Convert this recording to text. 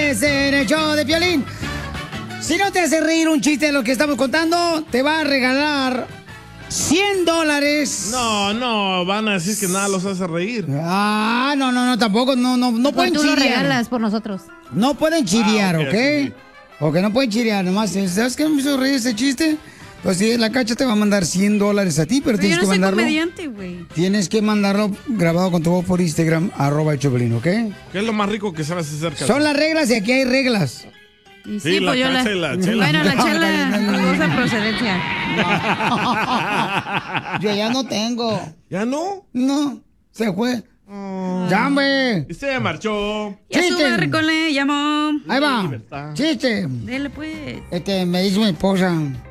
chistes en el show de Piolín. Si no te hace reír un chiste de lo que estamos contando, te va a regalar $100. No, van a decir que nada los hace reír. No, tampoco, no pueden Tú lo chirear. regalas por nosotros. No pueden chirear, ok, ¿ok? sí. Ok, no pueden chirear, nomás. ¿Sabes qué me hizo reír ese chiste? Pues sí, la Cacha te va a mandar $100 a ti, pero Yo tienes no que soy mandarlo. comediante, güey. Tienes que mandarlo grabado con tu voz por Instagram, @Choplin, ¿ok? ¿Qué es lo más rico que sabes hacer, Cacha? Son las reglas y aquí hay reglas. Y Sí, la pues yo Cacha y la Chela. Bueno, la No, chela, no. dudosa procedencia. Yo ya no tengo. ¿Ya no? No, se fue. ¡Ya, hombre! Y se marchó. Ya Chiste. sube, Ricolé, llamó. Ahí va. Libertad. Chiste. Dele, pues. Me dice mi esposa.